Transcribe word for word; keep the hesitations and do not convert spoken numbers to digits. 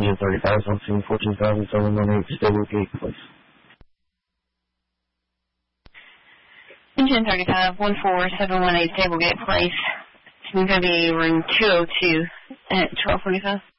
Engine thirty-five, something fourteen thousand seven one eight, Stablegate, please. Engine thirty-five, one four seven one eight, Stablegate, place. It's going to be room two oh two at twelve forty-five.